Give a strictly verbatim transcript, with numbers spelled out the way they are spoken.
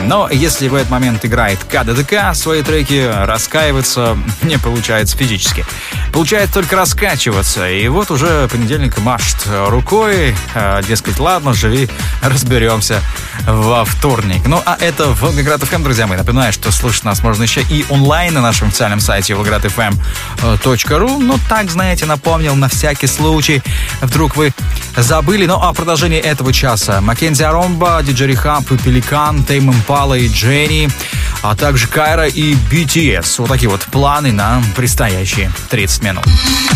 Но если в этот момент играет КДДК, свои треки раскаиваться не получается физически. Получается только раскачиваться. И вот уже понедельник машет рукой, дескать, ладно, живи, разберемся во вторник. Ну, а это Волгоград эф эм, друзья мои. Напоминаю, что слушать нас можно еще и онлайн на нашем официальном сайте волгоград эф эм точка ру. Ну, так, знаете, напомнил на всякий случай. Вдруг вы забыли. Ну, а продолжение этого часа. Маккензи Аромба, Диджей Рихаб, Пеликан, Тейм Импала и Дженни, а также Кайра и би ти эс. Вот такие вот планы на предстоящие тридцать минут.